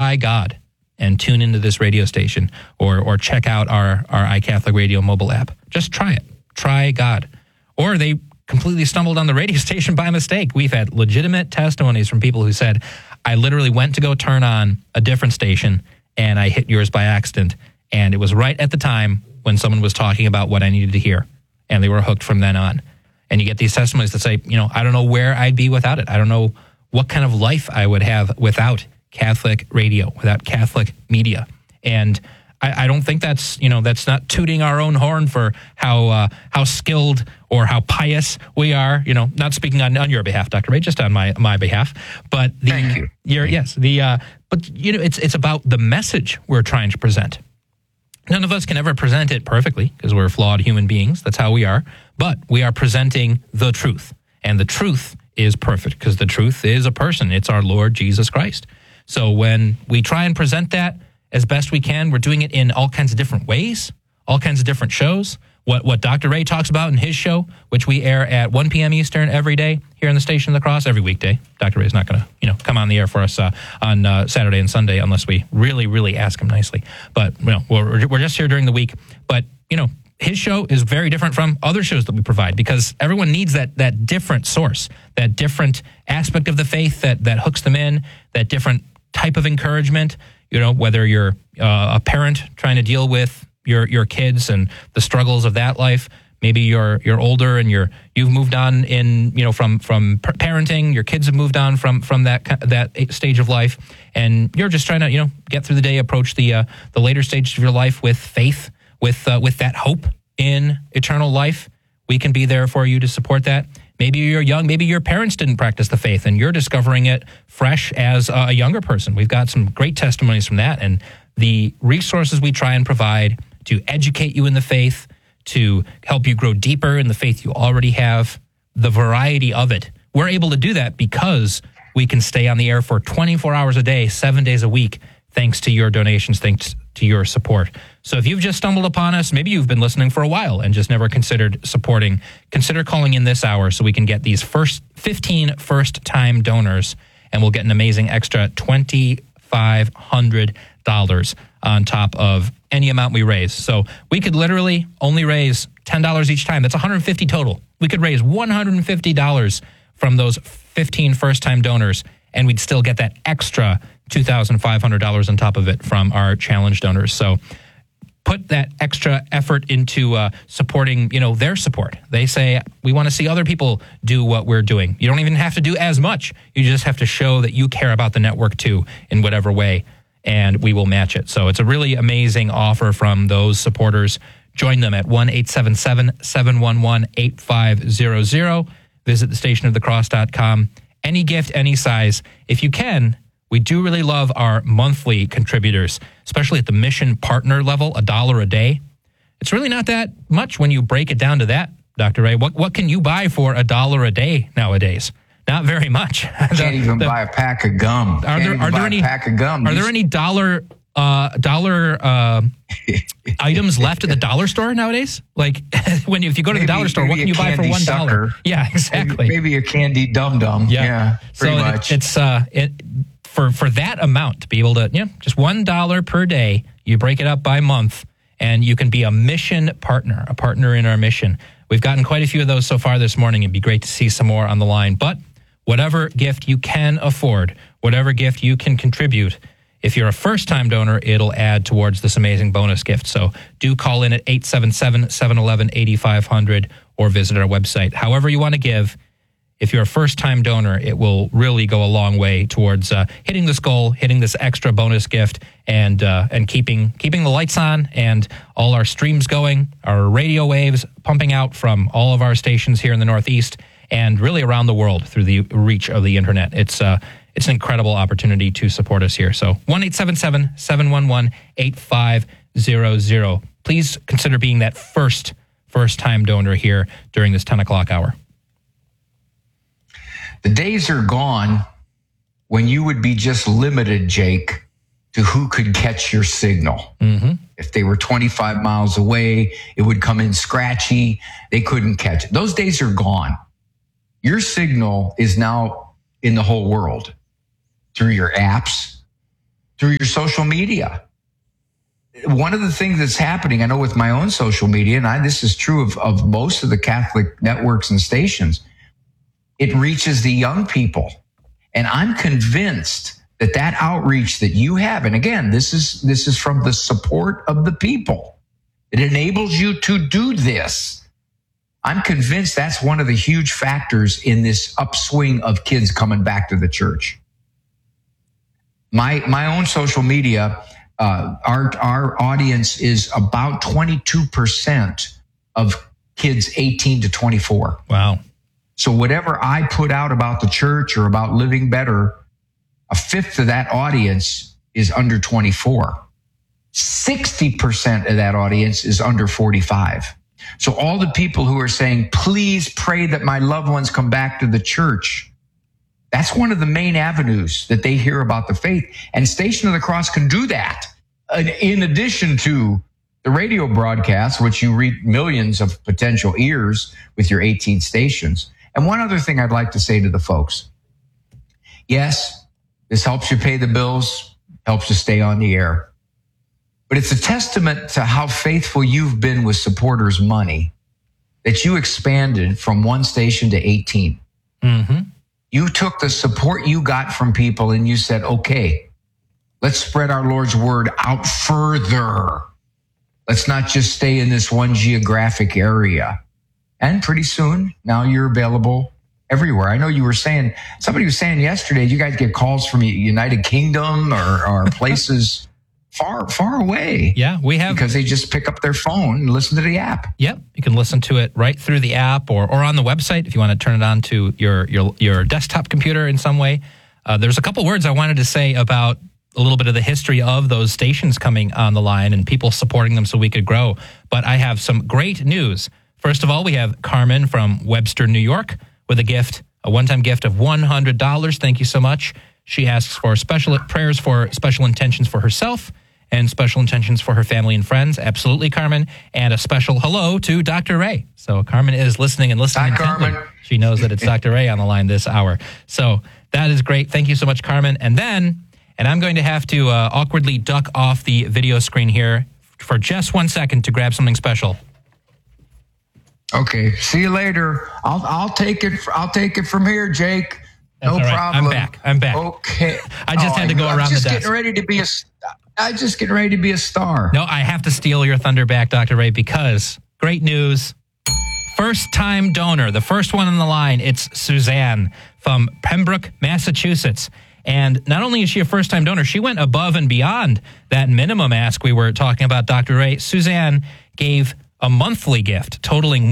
try God and tune into this radio station or check out our iCatholic Radio mobile app. Just try it. Try God. Or they completely stumbled on the radio station by mistake. We've had legitimate testimonies from people who said, I literally went to go turn on a different station and I hit yours by accident. And it was right at the time when someone was talking about what I needed to hear. And they were hooked from then on. And you get these testimonies that say, I don't know where I'd be without it. I don't know what kind of life I would have without Catholic radio, without Catholic media. And I don't think that's, that's not tooting our own horn for how skilled or how pious we are. Not speaking on your behalf, Dr. Ray, just on my behalf. But thank you. But it's about the message we're trying to present. None of us can ever present it perfectly because we're flawed human beings. That's how we are. But we are presenting the truth. And the truth is perfect because the truth is a person. It's our Lord Jesus Christ. So when we try and present that as best we can, we're doing it in all kinds of different ways, all kinds of different shows. What Dr. Ray talks about in his show, which we air at 1 p.m. Eastern every day here on the Station of the Cross, every weekday. Dr. Ray's not going to, come on the air for us on Saturday and Sunday unless we really, really ask him nicely. But, we're just here during the week. But, his show is very different from other shows that we provide because everyone needs that different source, that different aspect of the faith that hooks them in, that different type of encouragement, whether you're a parent trying to deal with your kids and the struggles of that life. Maybe you're older and you've moved on from parenting. Your kids have moved on from that stage of life, and you're just trying to get through the day, approach the later stages of your life with faith, with that hope in eternal life. We can be there for you to support that. Maybe you're young. Maybe your parents didn't practice the faith, and you're discovering it fresh as a younger person. We've got some great testimonies from that, and the resources we try and provide to educate you in the faith, to help you grow deeper in the faith you already have, the variety of it. We're able to do that because we can stay on the air for 24 hours a day, 7 days a week, thanks to your donations, thanks to your support. So if you've just stumbled upon us, maybe you've been listening for a while and just never considered supporting, consider calling in this hour so we can get these 15 first-time donors, and we'll get an amazing extra $2,500 on top of any amount we raise. So we could literally only raise $10 each time. That's $150 total. We could raise $150 from those 15 first-time donors, and we'd still get that extra $2,500 on top of it from our challenge donors. So put that extra effort into supporting, their support. They say, we want to see other people do what we're doing. You don't even have to do as much. You just have to show that you care about the network too in whatever way, and we will match it. So it's a really amazing offer from those supporters. Join them at 1-877-711-8500. Visit thestationofthecross.com. Any gift, any size. If you can, we do really love our monthly contributors, especially at the mission partner level, $1 a day. It's really not that much when you break it down to that, Dr. Ray. What can you buy for $1 a day nowadays? Not very much. Can't even buy a pack of gum. Are there any dollar items left at the dollar store nowadays? Like if you go to the dollar store, what can you buy for $1? Yeah, exactly. Maybe a candy dum dum. Yeah, pretty much. It's for that amount to be able to just $1 per day. You break it up by month, and you can be a mission partner, a partner in our mission. We've gotten quite a few of those so far this morning. It'd be great to see some more on the line. But whatever gift you can afford, whatever gift you can contribute, if you're a first-time donor, it'll add towards this amazing bonus gift. So do call in at 877-711-8500 or visit our website. However you want to give, if you're a first-time donor, it will really go a long way towards hitting this goal, hitting this extra bonus gift, and keeping the lights on and all our streams going, our radio waves pumping out from all of our stations here in the Northeast and really around the world through the reach of the internet. It's an incredible opportunity to support us here. So 1-877-711-8500. Please consider being that first-time donor here during this 10 o'clock hour. The days are gone when you would be just limited, Jake, to who could catch your signal. Mm-hmm. If they were 25 miles away, it would come in scratchy. They couldn't catch it. Those days are gone. Your signal is now in the whole world through your apps, through your social media. One of the things that's happening, I know with my own social media, and this is true of most of the Catholic networks and stations, it reaches the young people. And I'm convinced that outreach that you have, and again, this is from the support of the people. It enables you to do this. I'm convinced that's one of the huge factors in this upswing of kids coming back to the church. My own social media, our audience is about 22% of kids 18 to 24. Wow. So whatever I put out about the church or about living better, a fifth of that audience is under 24. 60% of that audience is under 45. So all the people who are saying, please pray that my loved ones come back to the church, that's one of the main avenues that they hear about the faith. And Station of the Cross can do that. In addition to the radio broadcast, which you reach millions of potential ears with your 18 stations. And one other thing I'd like to say to the folks. Yes, this helps you pay the bills, helps you stay on the air. But it's a testament to how faithful you've been with supporters' money that you expanded from one station to 18. Mm-hmm. You took the support you got from people and you said, okay, let's spread our Lord's word out further. Let's not just stay in this one geographic area. And pretty soon, now you're available everywhere. I know you were saying, somebody was saying yesterday, you guys get calls from United Kingdom or places far away. Yeah, we have. Because they just pick up their phone and listen to the app. Yep, you can listen to it right through the app or on the website if you want to turn it on to your desktop computer in some way. There's a couple words I wanted to say about a little bit of the history of those stations coming on the line and people supporting them so we could grow. But I have some great news. First of all, we have Carmen from Webster, New York, with a one-time gift of $100. Thank you so much. She asks for special prayers for special intentions for herself and special intentions for her family and friends. Absolutely, Carmen. And a special hello to Dr. Ray. So Carmen is listening and listening. Hi, Carmen. She knows that it's Dr. Ray on the line this hour. So that is great. Thank you so much, Carmen. And I'm going to have to awkwardly duck off the video screen here for just 1 second to grab something special. Okay. See you later. I'll take it. I'll take it from here, Jake. That's no right. problem. I'm back. Okay. I just had to go around the desk. I'm just getting ready to be a star. No, I have to steal your thunder back, Dr. Ray, because great news. First-time donor, the first one on the line, it's Suzanne from Pembroke, Massachusetts. And not only is she a first-time donor, she went above and beyond that minimum ask we were talking about, Dr. Ray. Suzanne gave a monthly gift totaling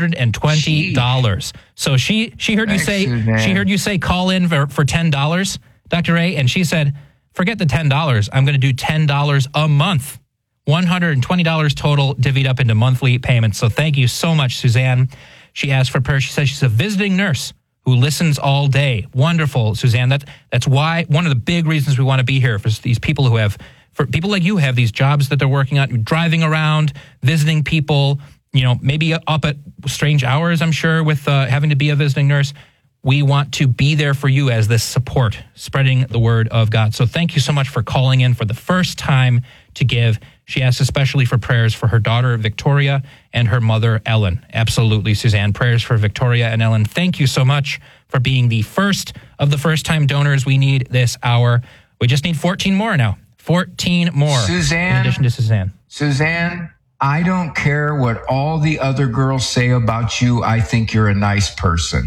$120. So she heard you say Suzanne. She heard you say call in for $10, Dr. Ray, and she said, forget the $10. I'm going to do $10 a month. $120 total divvied up into monthly payments. So thank you so much, Suzanne. She asked for prayer. She says she's a visiting nurse who listens all day. Wonderful, Suzanne. That's why one of the big reasons we want to be here for these people who have, for people like you have these jobs that they're working on, driving around, visiting people, maybe up at strange hours, I'm sure, with having to be a visiting nurse. We want to be there for you as this support, spreading the word of God. So thank you so much for calling in for the first time to give. She asks especially for prayers for her daughter, Victoria, and her mother, Ellen. Absolutely, Suzanne. Prayers for Victoria and Ellen. Thank you so much for being the first of the first-time donors we need this hour. We just need 14 more now. 14 more. Suzanne. In addition to Suzanne. Suzanne, I don't care what all the other girls say about you. I think you're a nice person.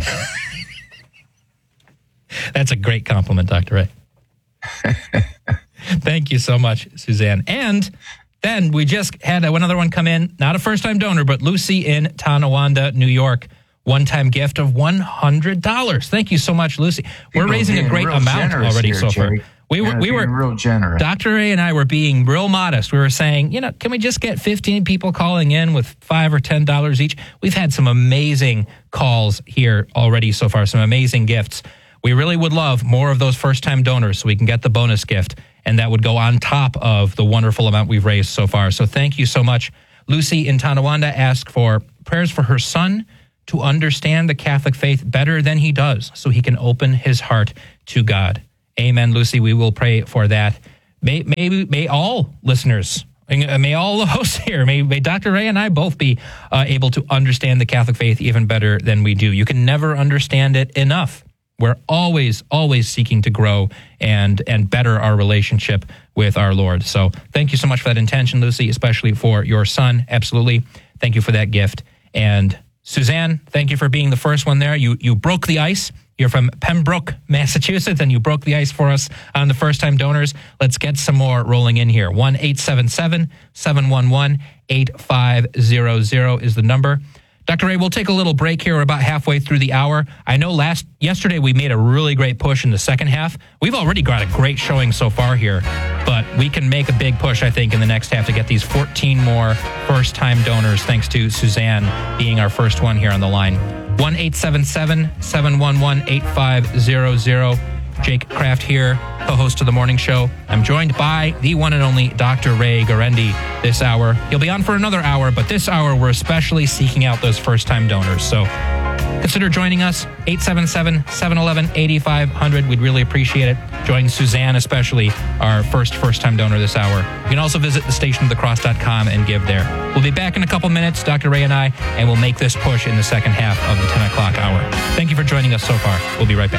That's a great compliment, Dr. Ray. Thank you so much, Suzanne. And then we just had another one come in, not a first-time donor, but Lucy in Tonawanda, New York. One-time gift of $100. Thank you so much, Lucy. We're raising a great amount already so far. We were real generous. Dr. Ray and I were being real modest. We were saying, can we just get 15 people calling in with $5 or $10 each? We've had some amazing calls here already so far, some amazing gifts. We really would love more of those first-time donors so we can get the bonus gift, and that would go on top of the wonderful amount we've raised so far. So thank you so much. Lucy in Tonawanda asked for prayers for her son to understand the Catholic faith better than he does so he can open his heart to God. Amen, Lucy. We will pray for that may all listeners, may all the hosts here, may Dr. Ray and I both be able to understand the Catholic faith even better than we do. You can never understand it enough. We're always seeking to grow and better our relationship with our Lord. So thank you so much for that intention, Lucy, especially for your son. Absolutely. Thank you for that gift. And Suzanne, thank you for being the first one there. You broke the ice. You're from Pembroke, Massachusetts, and you broke the ice for us on the first-time donors. Let's get some more rolling in here. 1-877-711-8500 is the number. Dr. Ray, we'll take a little break here. We're about halfway through the hour. I know yesterday we made a really great push in the second half. We've already got a great showing so far here, but we can make a big push, I think, in the next half to get these 14 more first-time donors, thanks to Suzanne being our first one here on the line. 1-877-711-8500. Jake Kraft here, co-host of The Morning Show. I'm joined by the one and only Dr. Ray Guarendi this hour. He'll be on for another hour, but this hour we're especially seeking out those first-time donors. So consider joining us, 877-711-8500. We'd really appreciate it. Join Suzanne, especially, our first-time donor this hour. You can also visit thestationofthecross.com and give there. We'll be back in a couple minutes, Dr. Ray and I, and we'll make this push in the second half of the 10 o'clock hour. Thank you for joining us so far. We'll be right back.